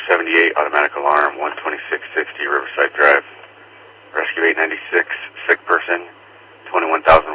78, automatic alarm, 12660 Riverside Drive. Rescue 896, sick person, 21,000